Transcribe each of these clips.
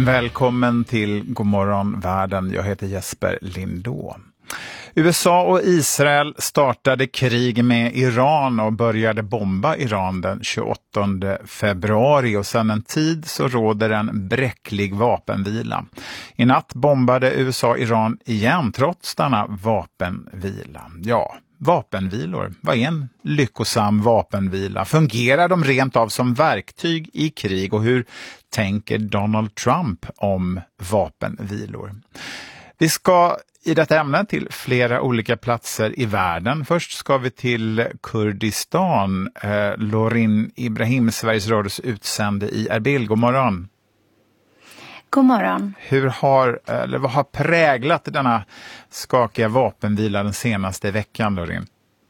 Välkommen till Godmorgon världen. Jag heter Jesper Lindå. USA och Israel startade krig med Iran och började bomba Iran den 28 februari och sedan en tid så råder en bräcklig vapenvila. I natt bombade USA Iran igen trots denna vapenvila. Ja, vapenvilor. Vad är en lyckosam vapenvila? Fungerar de rent av som verktyg i krig och hur tänker Donald Trump om vapenvilor? Vi ska i detta ämne till flera olika platser i världen. Först ska vi till Kurdistan. Lorin Ibrahim, Sveriges Radios utsände i Erbil. God morgon. God morgon. Vad har präglat denna skakiga vapenvila den senaste veckan, Lorin?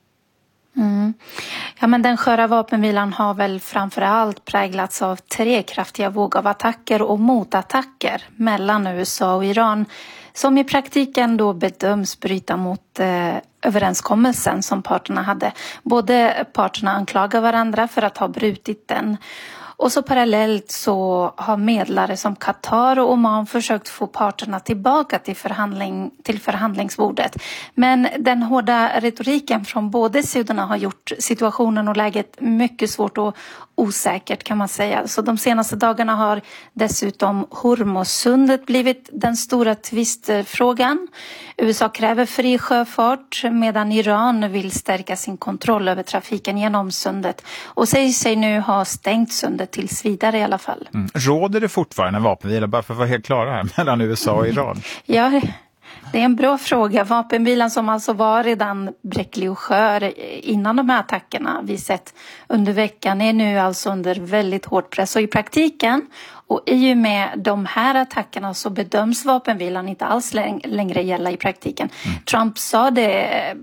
Ja, men den sköra vapenvilan har väl framförallt präglats av 3 kraftiga våg av attacker och motattacker mellan USA och Iran som i praktiken då bedöms bryta mot överenskommelsen som parterna hade. Både parterna anklagar varandra för att ha brutit den. Och så parallellt så har medlare som Qatar och Oman försökt få parterna tillbaka till förhandlingsbordet. Men den hårda retoriken från båda sidorna har gjort situationen och läget mycket svårt och osäkert kan man säga. Så de senaste dagarna har dessutom Hormuzsundet blivit den stora tvistfrågan. USA kräver fri sjöfart medan Iran vill stärka sin kontroll över trafiken genom sundet och säger sig nu ha stängt sundet tills vidare i alla fall. Råder det fortfarande en vapenvila, bara för att vara helt klara här, mellan USA och Iran? Ja, det är en bra fråga. Vapenvilan som alltså var redan bräcklig och skör innan de här attackerna vi sett under veckan är nu alltså under väldigt hård press. Och i praktiken och i och med de här attackerna så bedöms vapenvilan inte alls längre gälla i praktiken. Trump sa det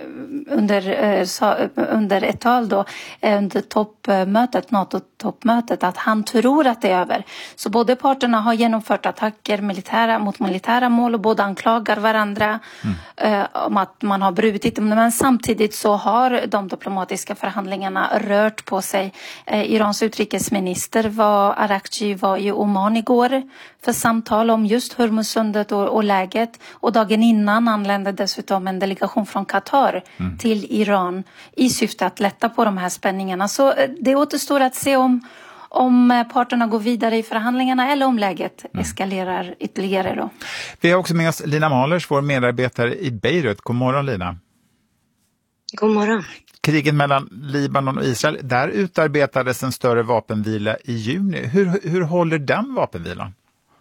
under ett tal då under toppmötet, NATO-toppmötet, att han tror att det är över. Så båda parterna har genomfört attacker mot militära mål och båda anklagar varandra om att man har brutit dem. Men samtidigt så har de diplomatiska förhandlingarna rört på sig. Irans utrikesminister Arakchi var i Oman igår för samtal om just Hormuzsundet och läget. Och dagen innan anlände dessutom en delegation från Qatar till Iran i syfte att lätta på de här spänningarna. Så det återstår att se om parterna går vidare i förhandlingarna eller om läget eskalerar ytterligare då. Vi har också med oss Lina Mahlers, vår medarbetare i Beirut. God morgon, Lina. God morgon. Kriget mellan Libanon och Israel, där utarbetades en större vapenvila i juni. Hur håller den vapenvilan?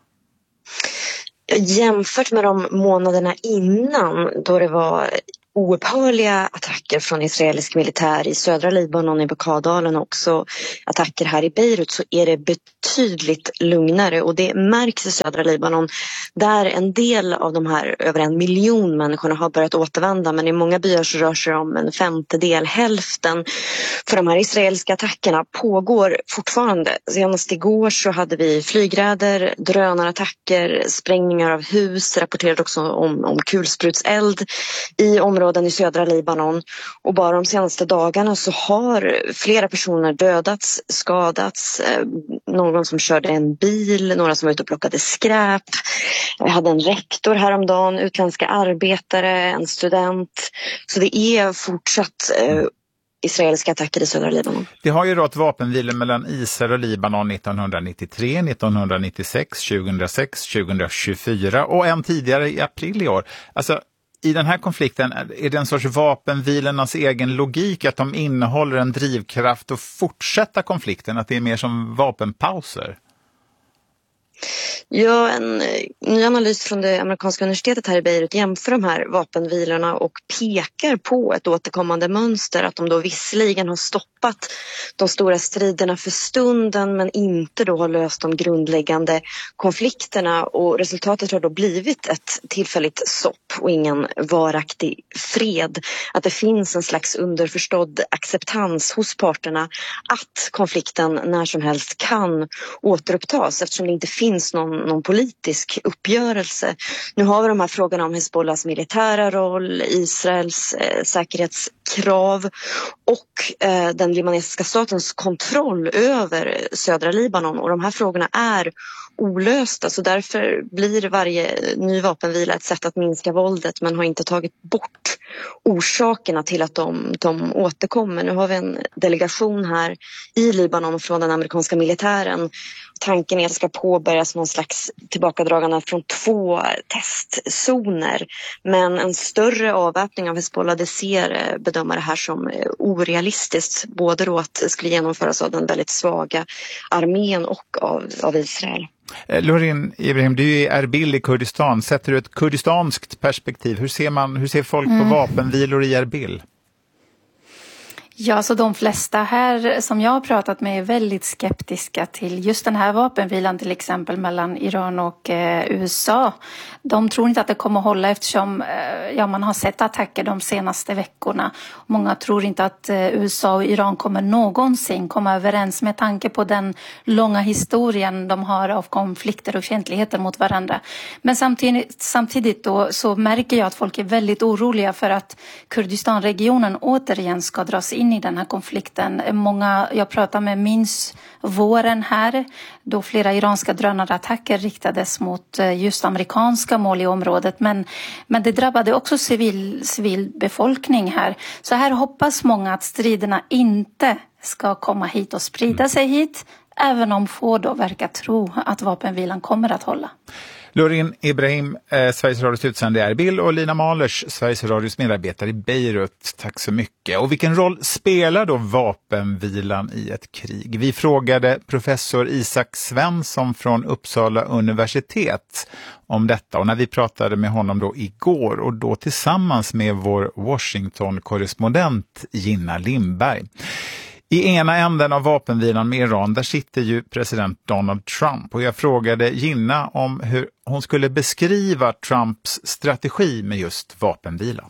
Jämfört med de månaderna innan då det var oupphörliga attacker från israelisk militär i södra Libanon, i Beqaa-dalen och också attacker här i Beirut, så är det betydligt lugnare och det märks i södra Libanon där en del av de här över 1 miljon människorna har börjat återvända, men i många byar så rör sig om en femtedel, hälften, för de här israeliska attackerna pågår fortfarande. Senast igår så hade vi flygräder, drönarattacker, sprängningar av hus, rapporterade också om kulsprutseld i områden i södra Libanon, och bara de senaste dagarna så har flera personer dödats, skadats, någon som körde en bil, några som var ute och plockade skräp. Vi hade en rektor häromdagen, utländska arbetare, en student. Så det är fortsatt israeliska attacker i södra Libanon. Det har ju rått vapenvilor mellan Israel och Libanon 1993, 1996, 2006, 2024 och en tidigare i april i år. Alltså, i den här konflikten är det en sorts vapenvilarnas egen logik att de innehåller en drivkraft att fortsätta konflikten, att det är mer som vapenpauser? Ja, en ny analys från det amerikanska universitetet här i Beirut jämför de här vapenvilorna och pekar på ett återkommande mönster, att de då visserligen har stoppat de stora striderna för stunden men inte då har löst de grundläggande konflikterna, och resultatet har då blivit ett tillfälligt stopp och ingen varaktig fred. Att det finns en slags underförstådd acceptans hos parterna att konflikten när som helst kan återupptas eftersom det inte finns någon någon politisk uppgörelse. Nu har vi de här frågorna om Hezbollahs militära roll, Israels säkerhetskrav och den libanesiska statens kontroll över södra Libanon, och de här frågorna är olösta, så därför blir varje ny vapenvila ett sätt att minska våldet, men har inte tagit bort orsakerna till att de återkommer. Nu har vi en delegation här i Libanon från den amerikanska militären. Tanken är att det ska påbörjas någon slags tillbakadragande från 2 testzoner, men en större avväpning av Hezbollah, det ser bedömare här som orealistiskt, både då att det skulle genomföras av den väldigt svaga armén och av Israel. Loreen Ibrahim, du är i Erbil i Kurdistan. Sätter du ett kurdistanskt perspektiv? Hur ser folk på vapenvilor i Erbil? Ja, så de flesta här som jag har pratat med är väldigt skeptiska till just den här vapenvilan, till exempel mellan Iran och USA. De tror inte att det kommer att hålla eftersom man har sett attacker de senaste veckorna. Många tror inte att USA och Iran kommer någonsin komma överens med tanke på den långa historien de har av konflikter och fientligheter mot varandra. Men samtidigt då så märker jag att folk är väldigt oroliga för att Kurdistanregionen återigen ska dras in i den här konflikten. Många jag pratar med minns våren här då flera iranska drönarattacker riktades mot just amerikanska mål i området, men det drabbade också civilbefolkning här. Så här hoppas många att striderna inte ska komma hit och sprida sig hit, även om få då verkar tro att vapenvilan kommer att hålla. Loreen Ibrahim, Sveriges Radios utsände i Erbil, och Lina Mahlers, Sveriges Radios medarbetare i Beirut. Tack så mycket. Och vilken roll spelar då vapenvilan i ett krig? Vi frågade professor Isak Svensson från Uppsala universitet om detta, och när vi pratade med honom då igår, och då tillsammans med vår Washington-korrespondent Gina Lindberg. I ena änden av vapenvilan med Iran, där sitter ju president Donald Trump, och jag frågade Gina om hur hon skulle beskriva Trumps strategi med just vapenvila.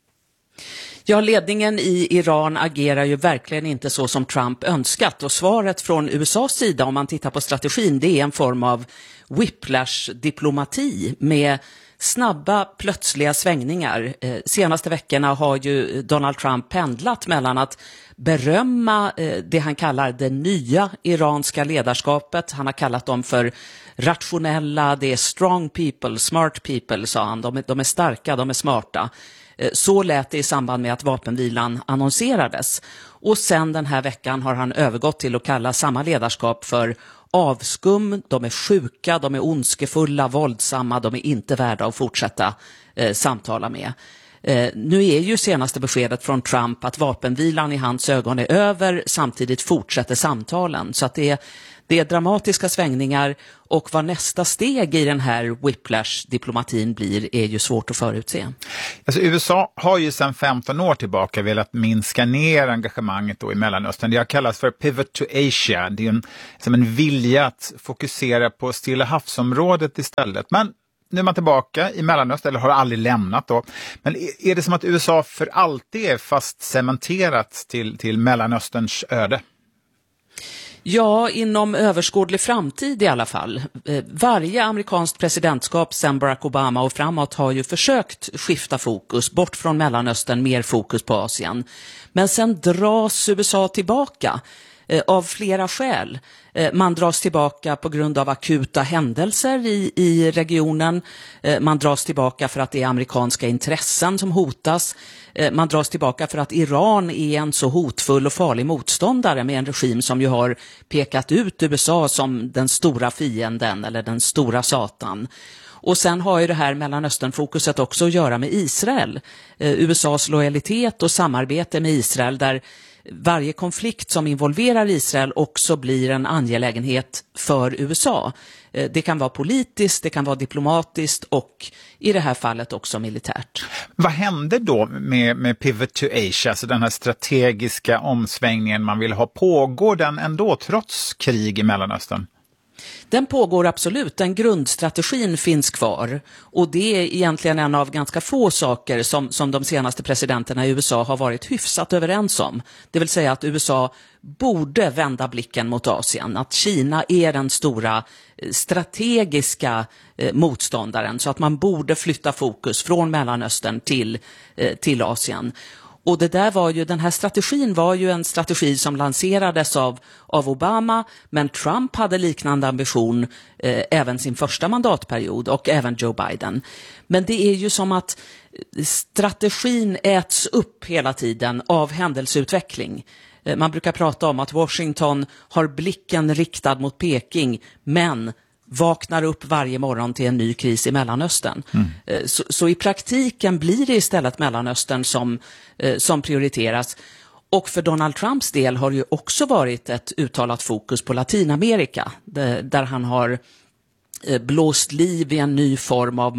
Ja, ledningen i Iran agerar ju verkligen inte så som Trump önskat, och svaret från USAs sida, om man tittar på strategin, det är en form av whiplash-diplomati med snabba, plötsliga svängningar. Senaste veckorna har ju Donald Trump pendlat mellan att berömma det han kallar det nya iranska ledarskapet. Han har kallat dem för rationella, det är strong people, smart people, sa han. De är starka, de är smarta. Så lät det i samband med att vapenvilan annonserades. Och sen den här veckan har han övergått till att kalla samma ledarskap för avskum. De är sjuka, de är ondskefulla, våldsamma, de är inte värda att fortsätta samtala med. Nu är ju senaste beskedet från Trump att vapenvilan i hans ögon är över, samtidigt fortsätter samtalen. Så att det är dramatiska svängningar, och vad nästa steg i den här whiplash-diplomatin blir är ju svårt att förutse. Alltså, USA har ju sedan 15 år tillbaka velat minska ner engagemanget då i Mellanöstern. Det har kallats för Pivot to Asia. Det är som en vilja att fokusera på Stilla havsområdet istället. Men nu är man tillbaka i Mellanöstern, eller har aldrig lämnat då. Men är det som att USA för alltid är fast cementerat till Mellanösterns öde? Ja, inom överskådlig framtid i alla fall. Varje amerikanskt presidentskap sedan Barack Obama och framåt har ju försökt skifta fokus bort från Mellanöstern, mer fokus på Asien. Men sen dras USA tillbaka av flera skäl. Man dras tillbaka på grund av akuta händelser i regionen. Man dras tillbaka för att det är amerikanska intressen som hotas. Man dras tillbaka för att Iran är en så hotfull och farlig motståndare med en regim som ju har pekat ut USA som den stora fienden eller den stora satan. Och sen har ju det här Mellanöstern-fokuset också att göra med Israel. USAs lojalitet och samarbete med Israel, där varje konflikt som involverar Israel också blir en angelägenhet för USA. Det kan vara politiskt, det kan vara diplomatiskt och i det här fallet också militärt. Vad händer då med Pivot to Asia, alltså den här strategiska omsvängningen man vill ha? Pågår den ändå trots krig i Mellanöstern? Den pågår absolut, den grundstrategin finns kvar och det är egentligen en av ganska få saker som de senaste presidenterna i USA har varit hyfsat överens om. Det vill säga att USA borde vända blicken mot Asien, att Kina är den stora strategiska motståndaren så att man borde flytta fokus från Mellanöstern till Asien. Och den här strategin var ju en strategi som lanserades av Obama, men Trump hade liknande ambition även sin första mandatperiod och även Joe Biden. Men det är ju som att strategin äts upp hela tiden av händelseutveckling. Man brukar prata om att Washington har blicken riktad mot Peking, men vaknar upp varje morgon till en ny kris i Mellanöstern. Så i praktiken blir det istället Mellanöstern som prioriteras. Och för Donald Trumps del har det ju också varit ett uttalat fokus på Latinamerika, där han har blåst liv i en ny form av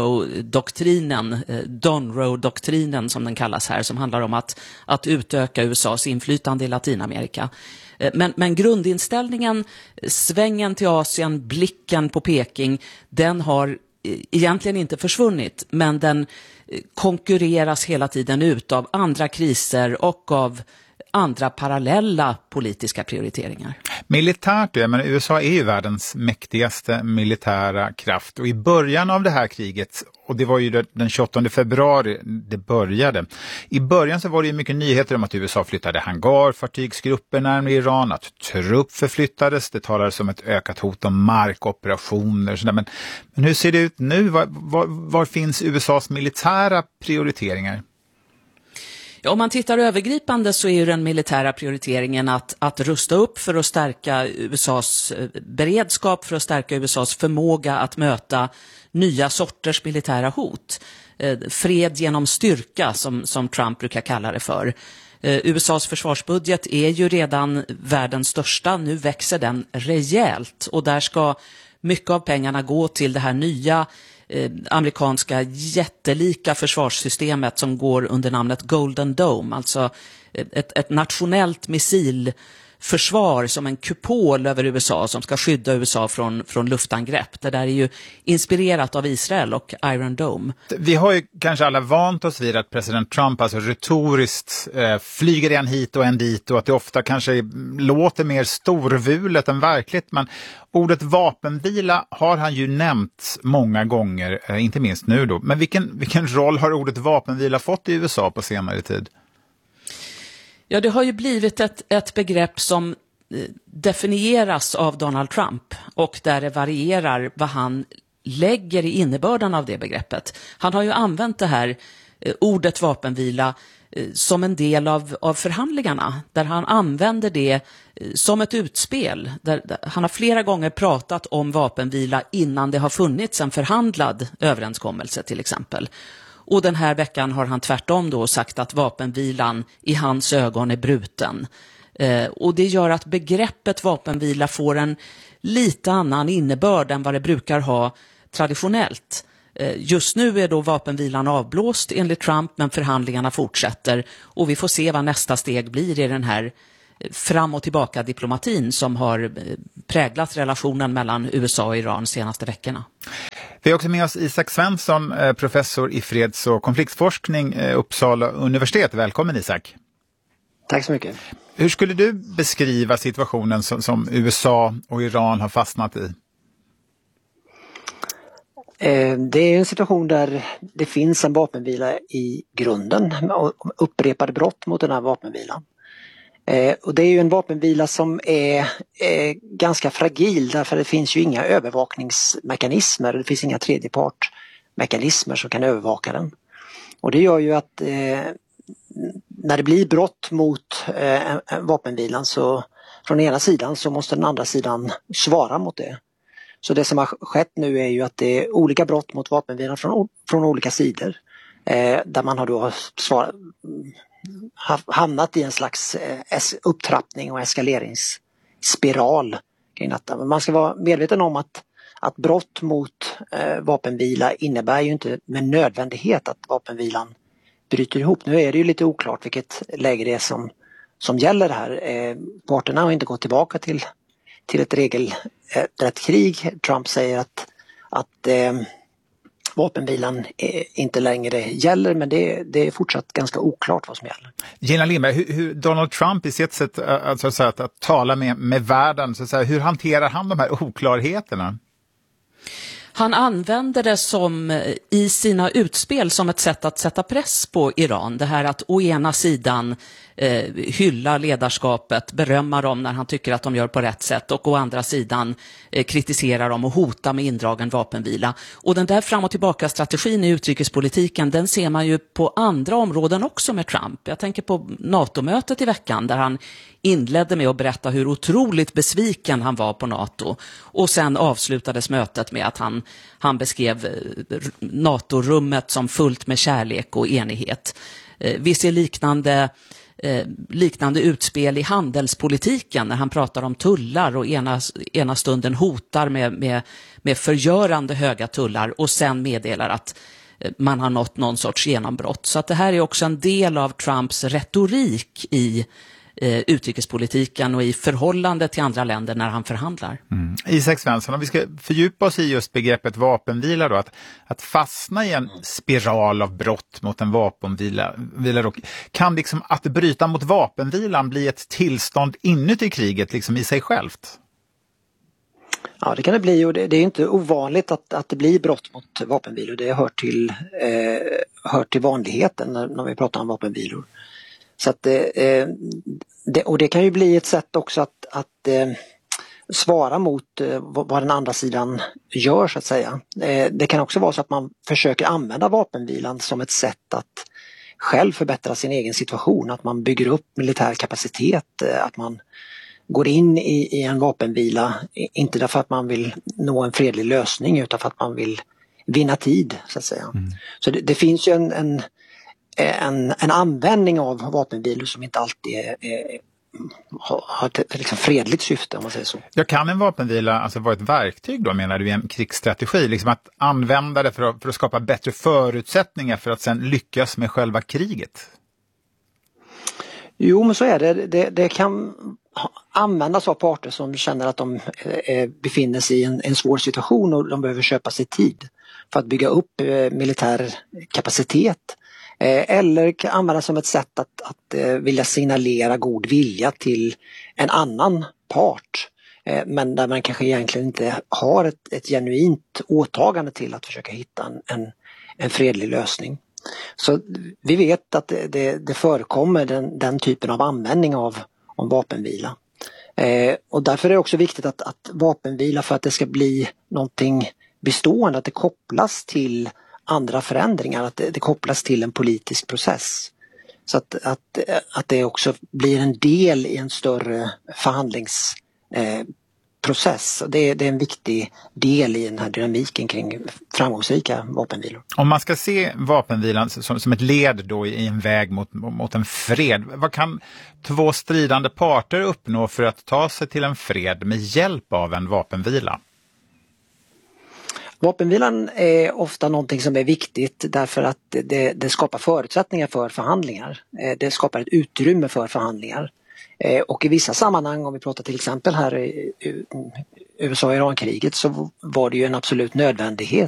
Donroe-doktrinen som den kallas här, som handlar om att utöka USAs inflytande i Latinamerika. Men grundinställningen, svängen till Asien, blicken på Peking, den har egentligen inte försvunnit, men den konkurreras hela tiden ut av andra kriser och av andra parallella politiska prioriteringar. Militärt, men USA är ju världens mäktigaste militära kraft och i början av det här kriget, och det var ju den 28 februari det började, i början så var det ju mycket nyheter om att USA flyttade hangarfartygsgrupper närmare Iran, att trupp förflyttades, det talades om ett ökat hot om markoperationer och sådär. Men hur ser det ut nu? Var finns USAs militära prioriteringar? Ja, om man tittar övergripande så är ju den militära prioriteringen att rusta upp för att stärka USAs beredskap, för att stärka USAs förmåga att möta nya sorters militära hot. Fred genom styrka som Trump brukar kalla det för. USAs försvarsbudget är ju redan världens största, nu växer den rejält och där ska mycket av pengarna gå till det här nya amerikanska jättelika försvarssystemet som går under namnet Golden Dome, alltså ett nationellt missilförsvar som en kupol över USA som ska skydda USA från luftangrepp. Det där är ju inspirerat av Israel och Iron Dome. Vi har ju kanske alla vant oss vid att president Trump alltså retoriskt flyger en hit och en dit och att det ofta kanske låter mer storvulet än verkligt, men ordet vapenvila har han ju nämnt många gånger, inte minst nu då. Men vilken roll har ordet vapenvila fått i USA på senare tid? Ja, det har ju blivit ett begrepp som definieras av Donald Trump och där det varierar vad han lägger i innebörden av det begreppet. Han har ju använt det här ordet vapenvila som en del av förhandlingarna, där han använder det som ett utspel. Där han har flera gånger pratat om vapenvila innan det har funnits en förhandlad överenskommelse till exempel. Och den här veckan har han tvärtom då sagt att vapenvilan i hans ögon är bruten. Och det gör att begreppet vapenvila får en lite annan innebörd än vad det brukar ha traditionellt. Just nu är då vapenvilan avblåst enligt Trump, men förhandlingarna fortsätter och vi får se vad nästa steg blir i den här fram- och tillbaka diplomatin som har präglat relationen mellan USA och Iran senaste veckorna. Vi har också med oss Isak Svensson, professor i freds- och konfliktforskning, Uppsala universitet. Välkommen Isak. Tack så mycket. Hur skulle du beskriva situationen som USA och Iran har fastnat i? Det är en situation där det finns en vapenvila i grunden och upprepade brott mot den här vapenvilan. Och det är ju en vapenvila som är ganska fragil därför det finns ju inga övervakningsmekanismer, det finns inga tredjepartmekanismer som kan övervaka den. Och det gör ju att när det blir brott mot vapenvilan så från ena sidan så måste den andra sidan svara mot det. Så det som har skett nu är ju att det är olika brott mot vapenvilan från olika sidor. Där man har då hamnat i en slags upptrappning och eskaleringsspiral kring detta. Men man ska vara medveten om att brott mot vapenvila innebär ju inte med nödvändighet att vapenvilan bryter ihop. Nu är det ju lite oklart vilket läge det är som gäller här. Parterna har inte gått tillbaka till till ett regelrätt krig. Trump säger att vapenvilan inte längre gäller, men det är fortsatt ganska oklart vad som gäller. Gina Lindberg, hur Donald Trump i sitt sätt att tala med världen, så att säga, hur hanterar han de här oklarheterna? Han använder det som i sina utspel som ett sätt att sätta press på Iran. Det här att å ena sidan hylla ledarskapet, berömma dem när han tycker att de gör på rätt sätt, och å andra sidan kritisera dem och hota med indragen vapenvila. Och den där fram och tillbaka strategin i utrikespolitiken, den ser man ju på andra områden också med Trump. Jag tänker på NATO-mötet i veckan där han inledde med att berätta hur otroligt besviken han var på NATO, och sen avslutades mötet med att han beskrev NATO-rummet som fullt med kärlek och enighet. Vi ser liknande utspel i handelspolitiken när han pratar om tullar och ena stunden hotar med förgörande höga tullar och sen meddelar att man har nått någon sorts genombrott. Så att det här är också en del av Trumps retorik i utrikespolitiken och i förhållande till andra länder när han förhandlar. Isak Svensson, om vi ska fördjupa oss i just begreppet vapenvila då, att fastna i en spiral av brott mot en vapenvila då, kan liksom att bryta mot vapenvilan bli ett tillstånd inuti kriget liksom i sig självt? Ja, det kan det bli, och det är inte ovanligt att det blir brott mot vapenvilor. Det hör till vanligheten när vi pratar om vapenvilor. Så att och det kan ju bli ett sätt också att svara mot vad den andra sidan gör, så att säga. Det kan också vara så att man försöker använda vapenvilan som ett sätt att själv förbättra sin egen situation, att man bygger upp militär kapacitet, att man går in i en vapenvila, inte därför att man vill nå en fredlig lösning utan för att man vill vinna tid, så att säga. Så det finns ju en användning av vapenvilor som inte alltid har ett liksom fredligt syfte, om man säger så. Ja, kan en vapenvila alltså vara ett verktyg då, menar du, i en krigsstrategi? Liksom att använda det för att skapa bättre förutsättningar för att sen lyckas med själva kriget? Jo, men så är det. Det kan användas av parter som känner att de befinner sig i en svår situation och de behöver köpa sig tid för att bygga upp militär kapacitet. Eller kan användas som ett sätt att vilja signalera god vilja till en annan part. Men där man kanske egentligen inte har ett genuint åtagande till att försöka hitta en fredlig lösning. Så vi vet att det förekommer den typen av användning av vapenvila. Och därför är det också viktigt att vapenvila, för att det ska bli någonting bestående, att det kopplas till andra förändringar, att det kopplas till en politisk process. Så att det också blir en del i en större förhandlingsprocess. Det är en viktig del i den här dynamiken kring framgångsrika vapenvilor. Om man ska se vapenvilan som ett led då i en väg mot en fred, vad kan två stridande parter uppnå för att ta sig till en fred med hjälp av en vapenvila? Vapenvilan är ofta någonting som är viktigt därför att det skapar förutsättningar för förhandlingar. Det skapar ett utrymme för förhandlingar. Och i vissa sammanhang, om vi pratar till exempel här i USA-Iran-kriget, så var det ju en absolut nödvändighet